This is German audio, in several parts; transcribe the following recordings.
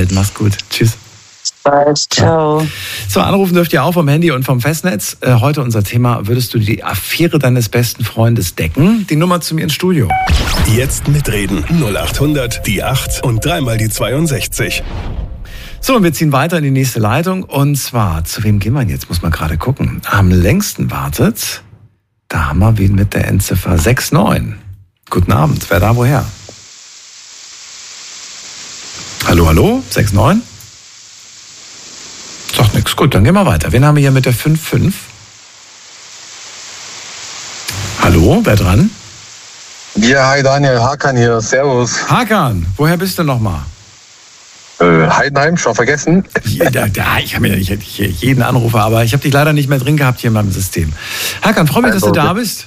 Mach's gut. Tschüss. Ciao. So, anrufen dürft ihr auch vom Handy und vom Festnetz. Heute unser Thema: Würdest du die Affäre deines besten Freundes decken? Die Nummer zu mir ins Studio. Jetzt mitreden. 0800 die 8 und dreimal die 62. So, und wir ziehen weiter in die nächste Leitung. Und zwar, zu wem gehen wir jetzt? Muss man gerade gucken. Am längsten wartet, da haben wir wen mit der Endziffer 69. Guten Abend. Wer da, woher? Hallo? 69? Sagt nix. Gut, dann gehen wir weiter. Wen haben wir hier mit der 55? Hallo, wer dran? Ja, hi Daniel, Hakan hier, servus. Hakan, woher bist du nochmal? Heidenheim, schon vergessen? Ich habe ja nicht jeden Anrufer, aber ich habe dich leider nicht mehr drin gehabt hier in meinem System. Hakan, freue mich, dass du da bist.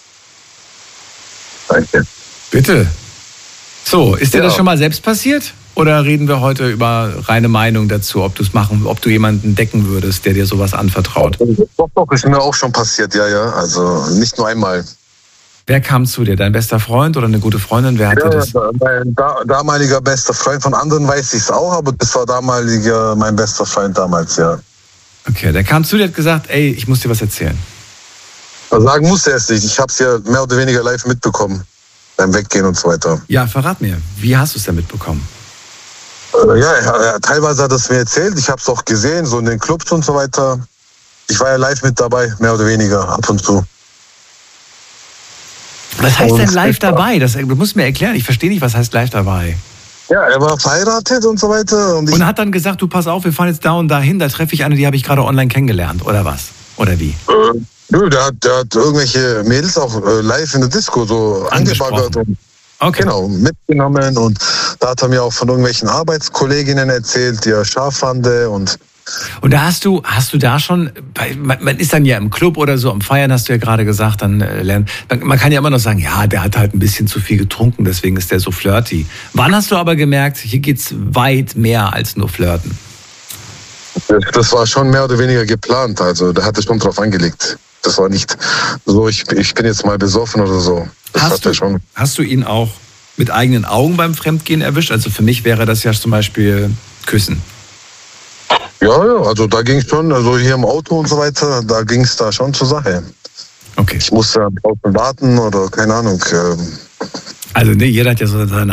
Danke. Bitte. So, ist dir das schon mal selbst passiert? Oder reden wir heute über reine Meinung dazu, ob du jemanden decken würdest, der dir sowas anvertraut? Doch, ist mir auch schon passiert, ja. Also nicht nur einmal. Wer kam zu dir? Dein bester Freund oder eine gute Freundin? Wer hatte das? Mein damaliger bester Freund, von anderen weiß ich es auch, aber das war mein bester Freund damals, ja. Okay, der kam zu dir und hat gesagt, ey, ich muss dir was erzählen. Sagen musste er es nicht, ich habe es ja mehr oder weniger live mitbekommen, beim Weggehen und so weiter. Ja, verrat mir, wie hast du es denn mitbekommen? Ja, teilweise hat er es mir erzählt, ich habe es auch gesehen, so in den Clubs und so weiter. Ich war ja live mit dabei, mehr oder weniger, ab und zu. Was heißt denn live dabei? Du musst mir erklären, ich verstehe nicht, was heißt live dabei. Ja, er war verheiratet und so weiter. Und hat dann gesagt, du pass auf, wir fahren jetzt da und dahin, da treffe ich eine, die habe ich gerade online kennengelernt, oder was? Oder wie? Nö, der hat irgendwelche Mädels auch live in der Disco so angebaggert und genau, mitgenommen. Und da hat er mir auch von irgendwelchen Arbeitskolleginnen erzählt, die er scharf fand. Und da hast du da schon, man ist dann ja im Club oder so, am Feiern hast du ja gerade gesagt, dann lernt, man kann ja immer noch sagen, ja, der hat halt ein bisschen zu viel getrunken, deswegen ist der so flirty. Wann hast du aber gemerkt, hier geht's weit mehr als nur flirten? Das war schon mehr oder weniger geplant, also da hat er schon drauf angelegt. Das war nicht so, ich bin jetzt mal besoffen oder so. Hast du ihn auch mit eigenen Augen beim Fremdgehen erwischt? Also für mich wäre das ja zum Beispiel Küssen. Ja, also da ging es schon, also hier im Auto und so weiter, da ging es da schon zur Sache. Okay. Ich musste draußen warten oder keine Ahnung. Also jeder hat ja so seinen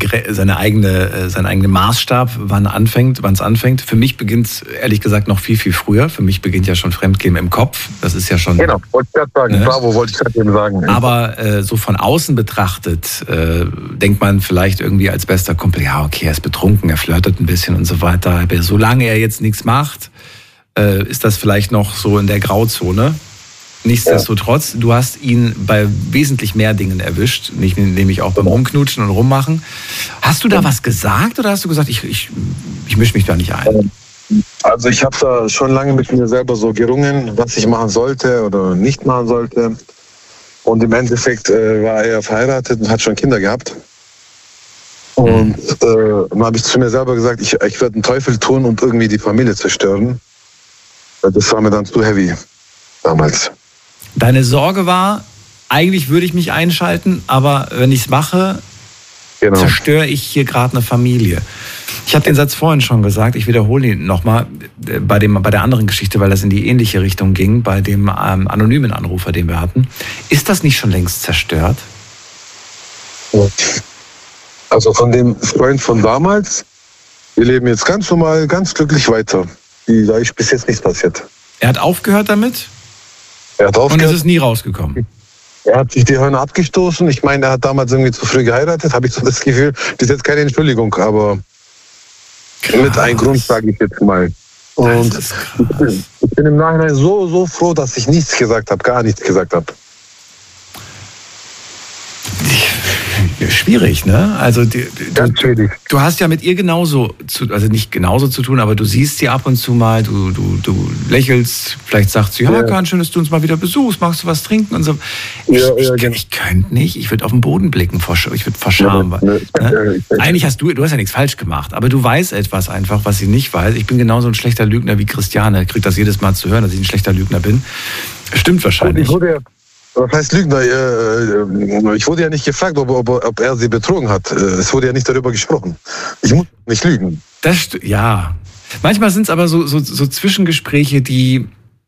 eigenen Maßstab, wann es anfängt. Für mich beginnt es ehrlich gesagt noch viel, viel früher. Für mich beginnt ja schon Fremdgehen im Kopf. Das ist ja schon... Genau, wollte ich gerade sagen. Ne? Bravo, wollte ich gerade eben sagen. Aber so von außen betrachtet, denkt man vielleicht irgendwie als bester Kumpel, ja okay, er ist betrunken, er flirtet ein bisschen und so weiter. Aber solange er jetzt nichts macht, ist das vielleicht noch so in der Grauzone. Nichtsdestotrotz, du hast ihn bei wesentlich mehr Dingen erwischt, nämlich auch beim Rumknutschen und Rummachen. Hast du da was gesagt oder hast du gesagt, ich mische mich da nicht ein? Also ich habe da schon lange mit mir selber so gerungen, was ich machen sollte oder nicht machen sollte. Und im Endeffekt war er verheiratet und hat schon Kinder gehabt. Und dann habe ich zu mir selber gesagt, ich werde den Teufel tun und irgendwie die Familie zerstören. Das war mir dann zu heavy damals. Deine Sorge war, eigentlich würde ich mich einschalten, aber wenn ich es mache, zerstöre ich hier gerade eine Familie. Ich habe den Satz vorhin schon gesagt, ich wiederhole ihn nochmal bei der anderen Geschichte, weil das in die ähnliche Richtung ging, bei dem anonymen Anrufer, den wir hatten. Ist das nicht schon längst zerstört? Also von dem Freund von damals, wir leben jetzt ganz normal, ganz glücklich weiter. Da ist bis jetzt nichts passiert. Er hat aufgehört damit? Und es ist nie rausgekommen? Er hat sich die Hörner abgestoßen. Ich meine, er hat damals irgendwie zu früh geheiratet, habe ich so das Gefühl. Das ist jetzt keine Entschuldigung, aber mit einem Grund, sage ich jetzt mal. Und ich bin im Nachhinein so froh, dass ich nichts gesagt habe, gar nichts gesagt habe. Schwierig, ne? Also du hast ja mit ihr genauso, also nicht genauso zu tun, aber du siehst sie ab und zu mal, du lächelst, vielleicht sagt sie, Hakan, schön, dass du uns mal wieder besuchst, magst du was trinken und so. Ich könnte nicht, ich würde auf den Boden blicken, ich würde vor Scham. Ne? Eigentlich hast du hast ja nichts falsch gemacht, aber du weißt etwas einfach, was sie nicht weiß. Ich bin genauso ein schlechter Lügner wie Christiane, kriegt das jedes Mal zu hören, dass ich ein schlechter Lügner bin. Stimmt wahrscheinlich. Was heißt Lügner? Ich wurde ja nicht gefragt, ob er sie betrogen hat. Es wurde ja nicht darüber gesprochen. Ich muss nicht lügen. Ja. Manchmal sind es aber so Zwischengespräche, die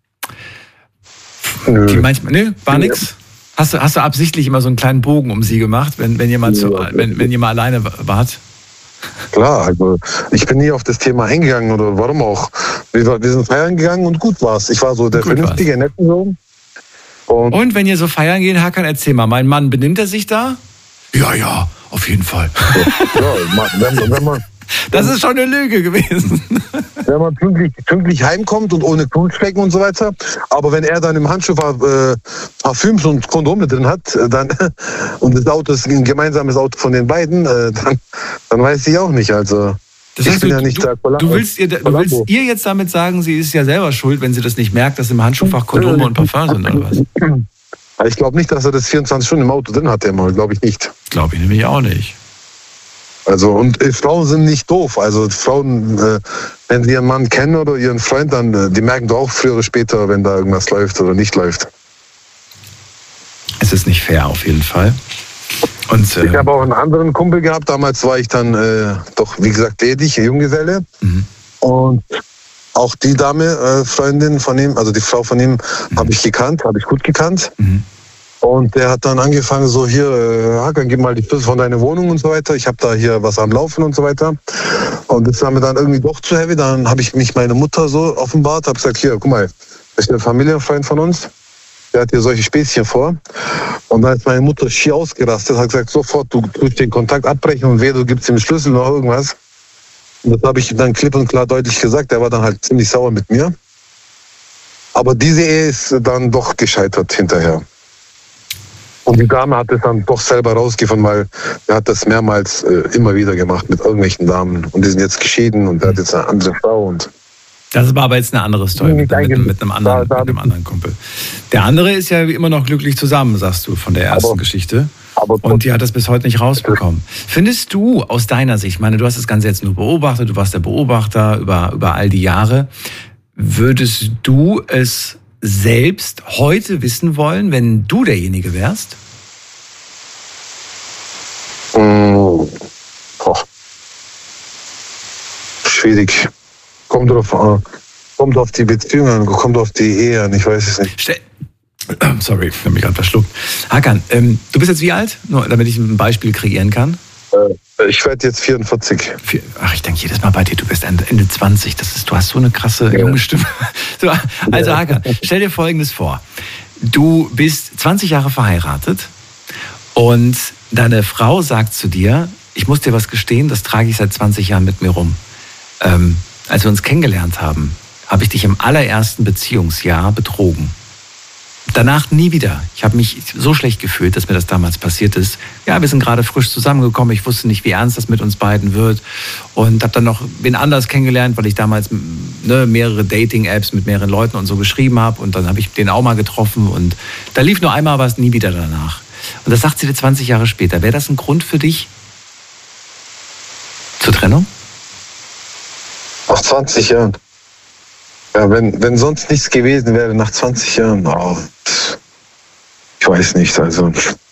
manchmal, ne, war nix. Hast du absichtlich immer so einen kleinen Bogen um sie gemacht, wenn jemand wenn ihr mal alleine wart? Klar, also ich bin nie auf das Thema eingegangen oder warum auch. Wir sind feiern gegangen und gut war's. Ich war so der vernünftige, nette Sohn. Und wenn ihr so feiern geht, Hakan, erzähl mal, mein Mann, benimmt er sich da? Ja, auf jeden Fall. Wenn man das ist schon eine Lüge gewesen. Wenn man pünktlich heimkommt und ohne Knutschflecken und so weiter. Aber wenn er dann im Handschuh Parfüms und Kondome drin hat, dann und das Auto ist ein gemeinsames Auto von den beiden, dann weiß ich auch nicht. Also das heißt, du willst ihr jetzt damit sagen, sie ist ja selber schuld, wenn sie das nicht merkt, dass im Handschuhfach Kondome und Parfum sind oder was? Ich glaube nicht, dass er das 24 Stunden im Auto drin hat, glaube ich nicht. Glaube ich nämlich auch nicht. Also, und Frauen sind nicht doof. Also Frauen, wenn sie ihren Mann kennen oder ihren Freund, dann die merken doch auch früher oder später, wenn da irgendwas läuft oder nicht läuft. Es ist nicht fair, auf jeden Fall. Und, ich habe auch einen anderen Kumpel gehabt. Damals war ich dann doch, wie gesagt, ledig, Junggeselle. Mhm. Und auch die Dame, Freundin von ihm, also die Frau von ihm, habe ich gut gekannt. Mhm. Und der hat dann angefangen, so hier, Hakan, gib mal die Schlüssel von deiner Wohnung und so weiter. Ich habe da hier was am Laufen und so weiter. Und das war mir dann irgendwie doch zu heavy. Dann habe ich mich meiner Mutter so offenbart, habe gesagt, hier, guck mal, das ist ein Familienfreund von uns. Der hat hier solche Späßchen vor. Und dann ist meine Mutter schier ausgerastet, hat gesagt, sofort, du tust den Kontakt abbrechen und du gibst ihm Schlüssel oder irgendwas. Und das habe ich dann klipp und klar deutlich gesagt. Der war dann halt ziemlich sauer mit mir. Aber diese Ehe ist dann doch gescheitert hinterher. Und die Dame hat es dann doch selber rausgefunden, weil er hat das mehrmals immer wieder gemacht mit irgendwelchen Damen. Und die sind jetzt geschieden und er hat jetzt eine andere Frau. Und das war aber jetzt eine andere Story mit einem anderen Kumpel. Der andere ist ja immer noch glücklich zusammen, sagst du, von der ersten Geschichte. Und die hat das bis heute nicht rausbekommen. Findest du aus deiner Sicht, ich meine, du hast das Ganze jetzt nur beobachtet, du warst der Beobachter über all die Jahre, würdest du es selbst heute wissen wollen, wenn du derjenige wärst? Schwierig. Kommt auf die Beziehung an, kommt auf die Ehe an, ich weiß es nicht. Sorry, ich habe mich gerade verschluckt. Hakan, du bist jetzt wie alt? Nur damit ich ein Beispiel kreieren kann. Ich werde jetzt 44. Ich denke jedes Mal bei dir, du bist Ende 20. Du hast so eine krasse junge Stimme. So, also Hakan, stell dir Folgendes vor. Du bist 20 Jahre verheiratet und deine Frau sagt zu dir, ich muss dir was gestehen, das trage ich seit 20 Jahren mit mir rum. Als wir uns kennengelernt haben, habe ich dich im allerersten Beziehungsjahr betrogen. Danach nie wieder. Ich habe mich so schlecht gefühlt, dass mir das damals passiert ist. Ja, wir sind gerade frisch zusammengekommen. Ich wusste nicht, wie ernst das mit uns beiden wird. Und habe dann noch wen anders kennengelernt, weil ich damals mehrere Dating-Apps mit mehreren Leuten und so geschrieben habe. Und dann habe ich den auch mal getroffen. Und da lief nur einmal was, nie wieder danach. Und das sagt sie dir 20 Jahre später. Wäre das ein Grund für dich zur Trennung? Nach 20 Jahren. Ja, wenn sonst nichts gewesen wäre, nach 20 Jahren, ich weiß nicht, also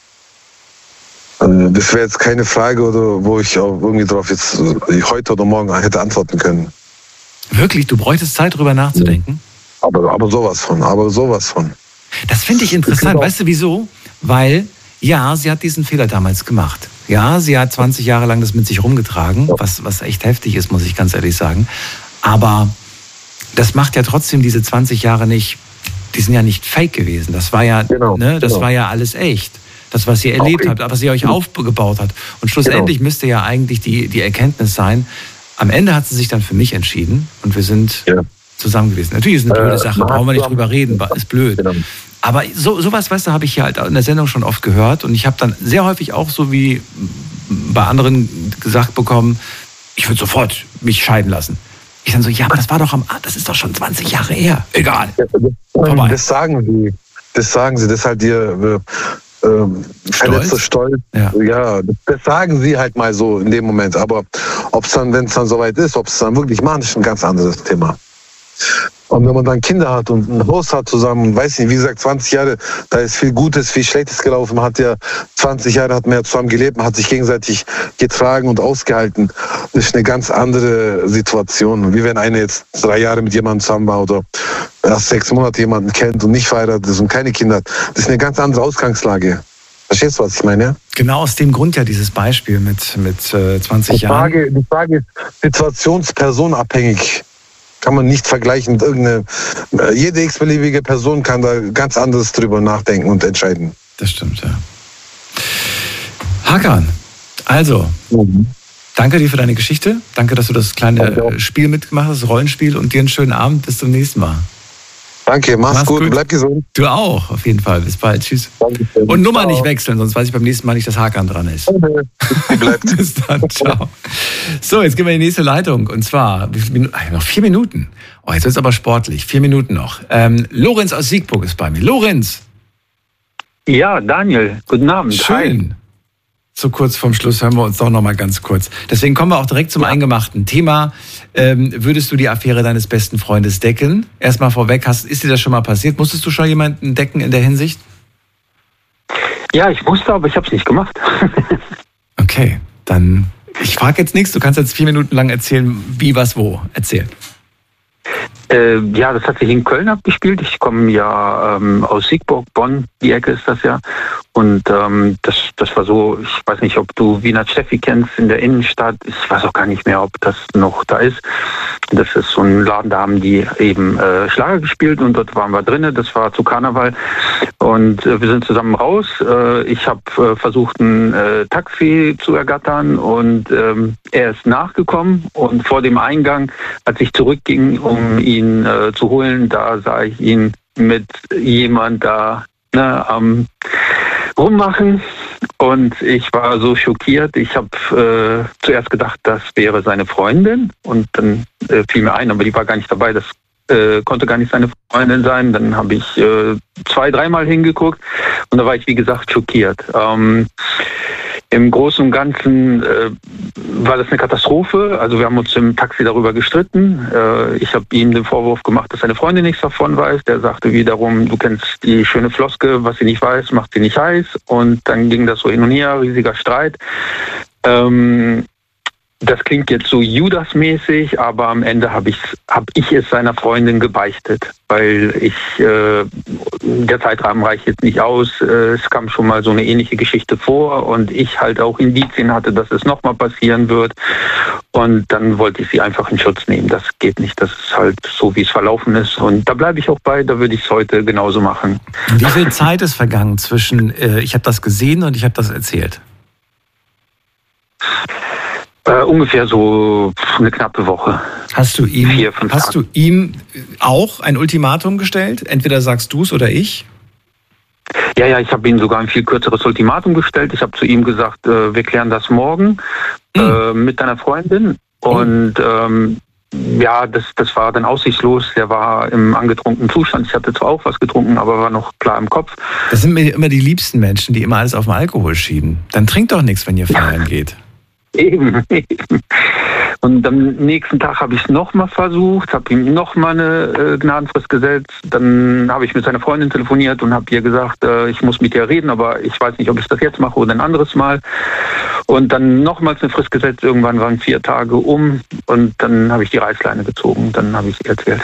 das wäre jetzt keine Frage, oder wo ich auch irgendwie drauf jetzt heute oder morgen hätte antworten können. Wirklich? Du bräuchtest Zeit, drüber nachzudenken? Aber sowas von. Das finde ich interessant. Weißt du wieso? Weil, ja, sie hat diesen Fehler damals gemacht. Ja, sie hat 20 Jahre lang das mit sich rumgetragen, was echt heftig ist, muss ich ganz ehrlich sagen. Aber das macht ja trotzdem diese 20 Jahre nicht, die sind ja nicht fake gewesen. Das war ja, war ja alles echt. Das, was ihr erlebt habt, was ihr euch aufgebaut hat. Und schlussendlich müsste ja eigentlich die Erkenntnis sein, am Ende hat sie sich dann für mich entschieden und wir sind zusammen gewesen. Natürlich ist es eine blöde Sache, brauchen wir nicht drüber reden, ist blöd. Genau. Aber sowas, weißt du, habe ich hier halt in der Sendung schon oft gehört und ich habe dann sehr häufig auch so wie bei anderen gesagt bekommen, ich würde sofort mich scheiden lassen. Ich dann so, ja, aber das ist doch schon 20 Jahre her. Egal. Vorbei. Das sagen sie. Das ist halt ihr verletzter Stolz. Ja, das sagen sie halt mal so in dem Moment. Aber wenn es dann soweit ist, ob es dann wirklich machen, ist ein ganz anderes Thema. Und wenn man dann Kinder hat und ein Haus hat zusammen, weiß nicht, wie gesagt, 20 Jahre, da ist viel Gutes, viel Schlechtes gelaufen. Man hat ja 20 Jahre hat man ja zusammen gelebt, man hat sich gegenseitig getragen und ausgehalten. Das ist eine ganz andere Situation. Wie wenn einer jetzt 3 Jahre mit jemandem zusammen war oder erst 6 Monate jemanden kennt und nicht verheiratet ist und keine Kinder hat. Das ist eine ganz andere Ausgangslage. Verstehst du, was ich meine? Genau aus dem Grund ja dieses Beispiel mit 20 Jahren. Die Frage ist situationspersonabhängig. Kann man nicht vergleichen mit irgendeine. Jede x-beliebige Person kann da ganz anderes drüber nachdenken und entscheiden. Das stimmt, ja. Hakan, also, danke dir für deine Geschichte. Danke, dass du das kleine Spiel mitgemacht hast, das Rollenspiel, und dir einen schönen Abend. Bis zum nächsten Mal. Danke, mach's gut, bleib gesund. Du auch, auf jeden Fall. Bis bald, tschüss. Dankeschön. Und Nummer nicht wechseln, sonst weiß ich beim nächsten Mal nicht, dass Hakan dran ist. Die bleibt. Bis dann, ciao. So, jetzt gehen wir in die nächste Leitung. Und zwar, noch 4 Minuten. Oh, jetzt wird's aber sportlich. 4 Minuten noch. Lorenz aus Siegburg ist bei mir. Lorenz. Ja, Daniel, guten Abend. Schön. Hi. So kurz vorm Schluss hören wir uns doch noch mal ganz kurz. Deswegen kommen wir auch direkt zum eingemachten Thema. Würdest du die Affäre deines besten Freundes decken? Erstmal vorweg, ist dir das schon mal passiert? Musstest du schon jemanden decken in der Hinsicht? Ja, ich musste, aber ich habe es nicht gemacht. Okay, dann, ich frage jetzt nichts. Du kannst jetzt 4 Minuten lang erzählen, wie, was, wo. Erzähl. Ja, das hat sich in Köln abgespielt. Ich komme ja aus Siegburg, Bonn, die Ecke ist das ja. Und das war so, ich weiß nicht, ob du Wiener Steffi kennst, in der Innenstadt. Ich weiß auch gar nicht mehr, ob das noch da ist. Das ist so ein Laden, da haben die eben Schlager gespielt und dort waren wir drinnen. Das war zu Karneval. Und wir sind zusammen raus. Ich habe versucht, ein Taxi zu ergattern und er ist nachgekommen. Und vor dem Eingang, als ich zurückging, um ihn zu holen, da sah ich ihn mit jemand da am rummachen. Und ich war so schockiert. Ich habe zuerst gedacht, das wäre seine Freundin. Und dann fiel mir ein, aber die war gar nicht dabei. Das konnte gar nicht seine Freundin sein. Dann habe ich 2-3 Mal hingeguckt und da war ich, wie gesagt, schockiert. Im Großen und Ganzen war das eine Katastrophe. Also wir haben uns im Taxi darüber gestritten. Ich habe ihm den Vorwurf gemacht, dass seine Freundin nichts davon weiß. Der sagte wiederum, du kennst die schöne Floskel, was sie nicht weiß, macht sie nicht heiß. Und dann ging das so hin und her, riesiger Streit. Das klingt jetzt so Judas-mäßig, aber am Ende hab ich es seiner Freundin gebeichtet, weil der Zeitrahmen reicht jetzt nicht aus. Es kam schon mal so eine ähnliche Geschichte vor und ich halt auch Indizien hatte, dass es nochmal passieren wird. Und dann wollte ich sie einfach in Schutz nehmen. Das geht nicht, das ist halt so, wie es verlaufen ist. Und da bleibe ich auch bei, da würde ich es heute genauso machen. Wie viel Zeit ist vergangen zwischen, ich habe das gesehen und ich habe das erzählt? Ungefähr so eine knappe Woche. Hast du ihm auch ein Ultimatum gestellt? Entweder sagst du es oder ich? Ja, ich habe ihm sogar ein viel kürzeres Ultimatum gestellt. Ich habe zu ihm gesagt, wir klären das morgen mit deiner Freundin. Und das war dann aussichtslos. Der war im angetrunkenen Zustand. Ich hatte zwar auch was getrunken, aber war noch klar im Kopf. Das sind mir immer die liebsten Menschen, die immer alles auf den Alkohol schieben. Dann trinkt doch nichts, wenn ihr feiern geht. Eben. Und am nächsten Tag habe ich es nochmal versucht, habe ihm nochmal eine Gnadenfrist gesetzt. Dann habe ich mit seiner Freundin telefoniert und habe ihr gesagt, ich muss mit ihr reden, aber ich weiß nicht, ob ich das jetzt mache oder ein anderes Mal. Und dann nochmals eine Frist gesetzt. Irgendwann waren 4 Tage um und dann habe ich die Reißleine gezogen. Dann habe ich es erzählt.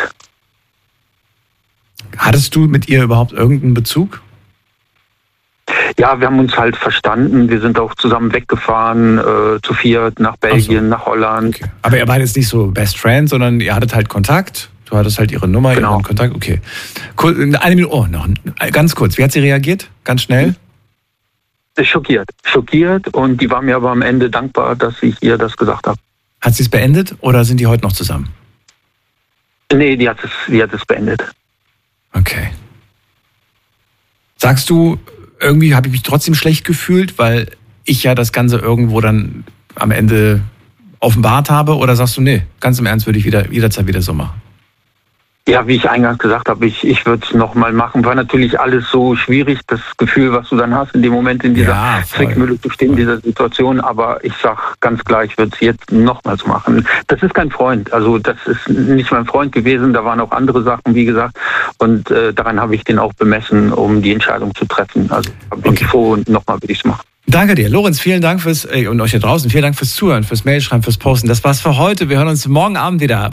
Hattest du mit ihr überhaupt irgendeinen Bezug? Ja, wir haben uns halt verstanden. Wir sind auch zusammen weggefahren, zu 4 nach Belgien, nach Holland. Okay. Aber ihr wart jetzt nicht so Best Friends, sondern ihr hattet halt Kontakt. Du hattest halt ihre Nummer, genau. Ihren Kontakt. Okay. Eine Minute, noch ganz kurz. Wie hat sie reagiert? Ganz schnell? Schockiert und die war mir aber am Ende dankbar, dass ich ihr das gesagt habe. Hat sie es beendet oder sind die heute noch zusammen? Nee, die hat es beendet. Okay. Sagst du, irgendwie habe ich mich trotzdem schlecht gefühlt, weil ich ja das Ganze irgendwo dann am Ende offenbart habe? Oder sagst du, nee, ganz im Ernst würde ich jederzeit wieder so machen? Ja, wie ich eingangs gesagt habe, ich würde es nochmal machen. War natürlich alles so schwierig, das Gefühl, was du dann hast in dem Moment, in dieser Zwickmühle zu stehen, in dieser Situation. Aber ich sage ganz klar, ich würde es jetzt nochmals machen. Das ist kein Freund. Also das ist nicht mein Freund gewesen. Da waren auch andere Sachen, wie gesagt. Und daran habe ich den auch bemessen, um die Entscheidung zu treffen. Also bin ich froh und nochmal würde ich es machen. Danke dir. Lorenz, vielen Dank und euch da draußen, vielen Dank fürs Zuhören, fürs Mailschreiben, fürs Posten. Das war's für heute. Wir hören uns morgen Abend wieder.